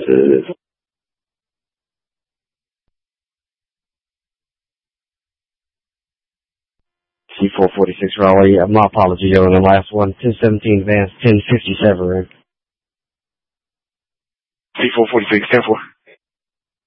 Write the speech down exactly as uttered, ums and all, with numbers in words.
C four forty-six Raleigh, uh, my apologies on the last one. ten seventeen Vance, ten fifty-seven. C four forty-six, ten four.